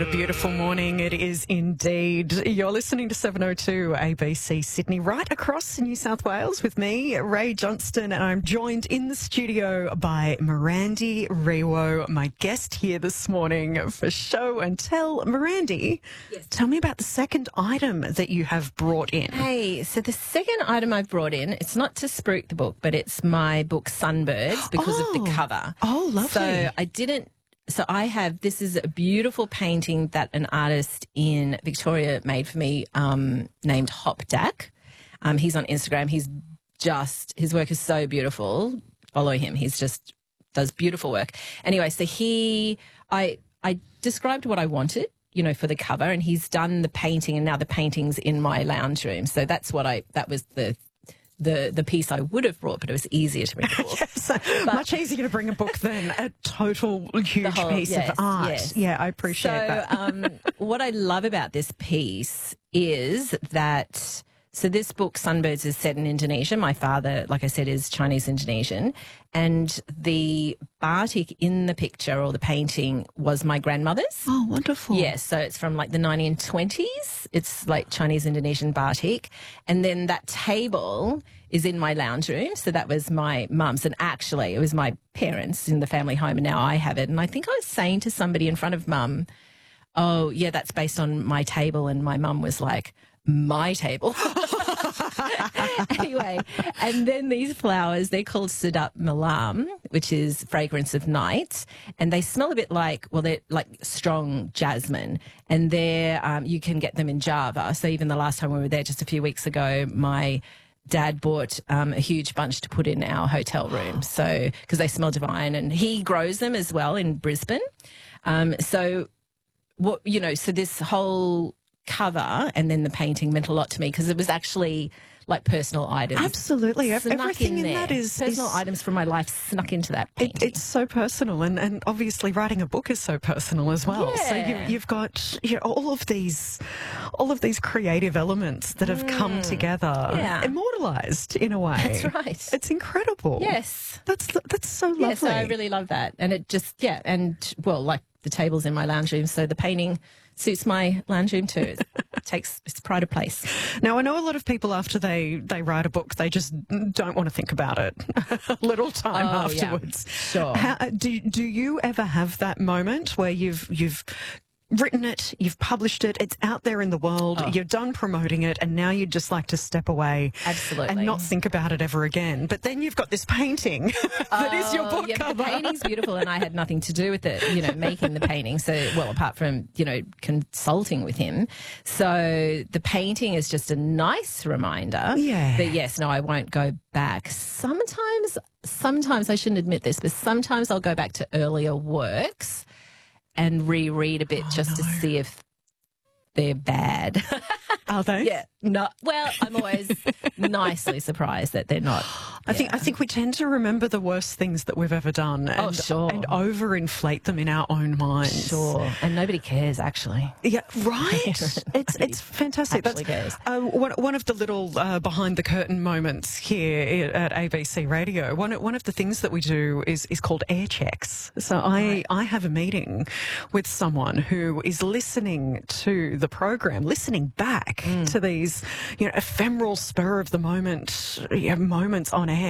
what a beautiful morning it is indeed. You're listening to 702 ABC Sydney, right across New South Wales with me, Ray Johnston, and I'm joined in the studio by Mirandy Rewo, my guest here this morning for Show and Tell. Mirandy, yes. Tell me about the second item that you have brought in. Hey, so the second item I've brought in, it's not to spruik the book, but it's my book Sunbirds because of the cover. Oh, lovely. So I have, this is a beautiful painting that an artist in Victoria made for me named Hop Dak. He's on Instagram. His work is so beautiful. Follow him. He's just does beautiful work. Anyway, so I described what I wanted, for the cover, and he's done the painting, and now the painting's in my lounge room. So that was the piece I would have brought, but it was easier to bring a book. Yes, much easier to bring a book than a total huge piece of art. Yes. Yeah, I appreciate that. What I love about this piece is that, so this book, Sunbirds, is set in Indonesia. My father, like I said, is Chinese-Indonesian. And the batik in the picture or the painting was my grandmother's. Oh, wonderful. Yes, so it's from like the 1920s. It's like Chinese-Indonesian batik. And then that table is in my lounge room. So that was my mum's. And actually, it was my parents in the family home, and now I have it. And I think I was saying to somebody in front of mum, oh, yeah, that's based on my table. And my mum was like, my table. Anyway, and then these flowers, they're called Sedap Malam, which is fragrance of night, and they smell a bit like, well, they're like strong jasmine, and you can get them in Java. So even the last time we were there just a few weeks ago, my dad bought a huge bunch to put in our hotel room, so because they smell divine, and he grows them as well in Brisbane. So this whole cover and then the painting meant a lot to me because it was actually like personal items. Absolutely. Everything in that is personal items from my life snuck into that painting. It's so personal, and obviously writing a book is so personal as well. Yeah. So you've got all of these creative elements that have come together, immortalized in a way. That's right. It's incredible. Yes. That's so lovely. Yes, I really love that. And it just, like the table's in my lounge room, so the painting suits my lounge room too. It's pride of place. Now, I know a lot of people after they write a book, they just don't want to think about it a little time afterwards. Yeah. Sure. Do you ever have that moment where you've written it, you've published it, it's out there in the world, you're done promoting it, and now you'd just like to step away and not think about it ever again? But then you've got this painting that is your book cover. The painting's beautiful, and I had nothing to do with it, making the painting. So, apart from, consulting with him. So the painting is just a nice reminder that, yes, no, I won't go back. Sometimes I shouldn't admit this, but sometimes I'll go back to earlier works and reread a bit to see if they're bad. Are they? Yeah. No. Well, I'm always nicely surprised that they're not. I think we tend to remember the worst things that we've ever done and overinflate them in our own minds. Sure. And nobody cares, actually. Yeah, right. It's fantastic. Actually cares. One of the little behind the curtain moments here at ABC Radio, one of the things that we do is called air checks. So I have a meeting with someone who is listening to the program, listening back to these, ephemeral spur of the moment moments on air.